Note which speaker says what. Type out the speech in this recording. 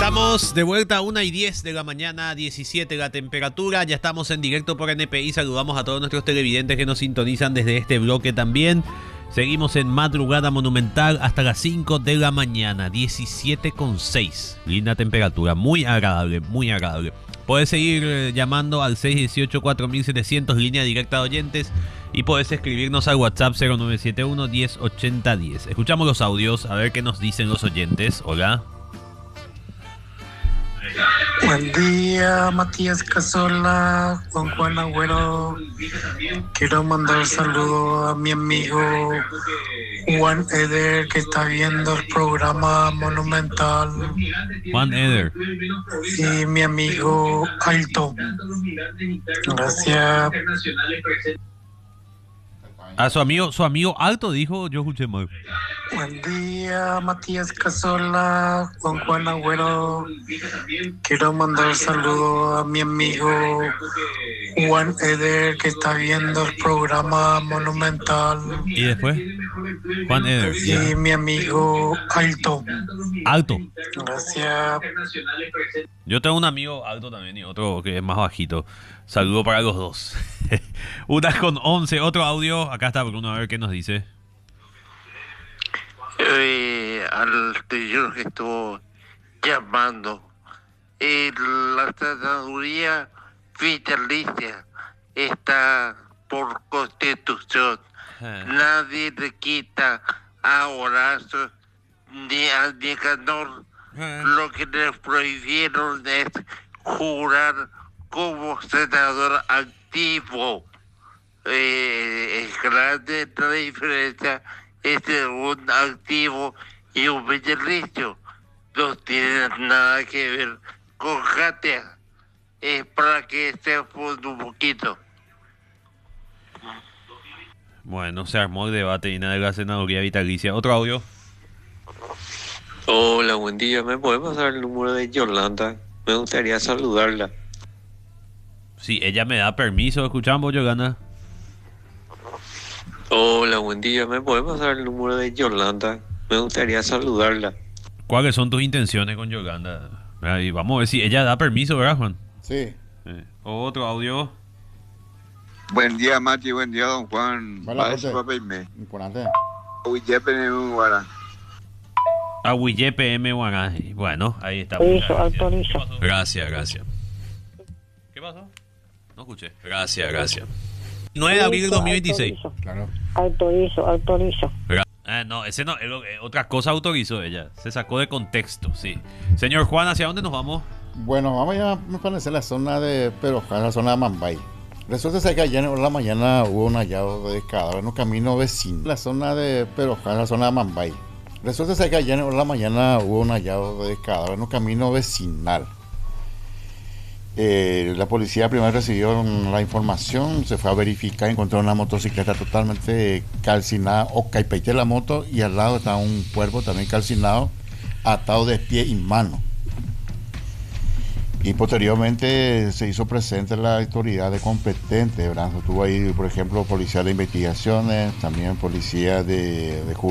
Speaker 1: Estamos de vuelta a 1:10 de la mañana, 17 la temperatura. Ya estamos en directo por NPI. Saludamos a todos nuestros televidentes que nos sintonizan desde este bloque también. Seguimos en Madrugada Monumental hasta las 5 de la mañana, 17,6. Linda temperatura, muy agradable, muy agradable. Puedes seguir llamando al 618-4700, línea directa de oyentes. Y puedes escribirnos al WhatsApp 0971-108010. Escuchamos los audios, a ver qué nos dicen los oyentes. Hola.
Speaker 2: Buen día, Matías Casola, con Juan Agüero. Quiero mandar saludos a mi amigo Juan Eder, que está viendo el programa Monumental.
Speaker 1: Juan Eder.
Speaker 2: Y mi amigo Alto. Gracias.
Speaker 1: A su amigo Alto dijo, yo escuché mal.
Speaker 2: Buen día, Matías Casola, con Juan Agüero. Quiero mandar saludos a mi amigo Juan Eder, que está viendo el programa Monumental.
Speaker 1: ¿Y después? Juan Eder.
Speaker 2: Y mi amigo Alto.
Speaker 1: Alto.
Speaker 2: Gracias.
Speaker 1: Yo tengo un amigo alto también y otro que es más bajito. Saludo para los dos. 1:11, otro audio. Acá está Bruno, a ver qué nos dice.
Speaker 3: Al señor que estuvo llamando, la senaduría vitalicia está por constitución. Nadie le quita a Horacio ni a Nicanor. Lo que les prohibieron es jurar como senador activo. Es grande la diferencia entre un activo y un vitalicio. No tiene nada que ver con Katia. Es para que se funde un poquito.
Speaker 1: Bueno, se armó el debate y nada de la senaduría vitalicia. Otro audio.
Speaker 4: Hola, buen día. ¿Me puede pasar el número de Yolanda? Me gustaría saludarla.
Speaker 1: Sí, ella me da permiso. ¿Escuchamos, Yolanda?
Speaker 4: Hola, buen día. ¿Me puede pasar el número de Yolanda? Me gustaría saludarla.
Speaker 1: ¿Cuáles son tus intenciones con Yolanda? Y vamos a ver si ella da permiso, ¿verdad, Juan?
Speaker 5: Sí.
Speaker 1: Otro audio.
Speaker 6: Buen día, Mati. Buen día, don Juan.
Speaker 5: Importante.
Speaker 1: Aguille PM Guará. Bueno, ahí está. Gracias. ¿Qué pasó? No escuché. Gracias. 9 de abril del 2026.
Speaker 5: Claro.
Speaker 7: Autorizo.
Speaker 1: No, ese no, otra cosa autorizó ella. Se sacó de contexto, sí. Señor Juan, ¿hacia dónde nos vamos?
Speaker 5: Bueno, vamos ya, me parece, la zona de Peroján, la zona de Mambay. Resulta ser que ayer en la mañana hubo un hallazgo de cadáver en un camino vecino. La zona de Peroján, la zona de Mambay. Resulta ser que ayer en la mañana hubo un hallazgo de cadáver en un camino vecinal. La policía primero recibió la información, se fue a verificar, encontró una motocicleta totalmente calcinada, o caipeite la moto, y al lado estaba un cuerpo también calcinado, atado de pie y mano. Y posteriormente se hizo presente la autoridad de competente, ¿verdad? Estuvo ahí, por ejemplo, policía de investigaciones, también policía de justicia.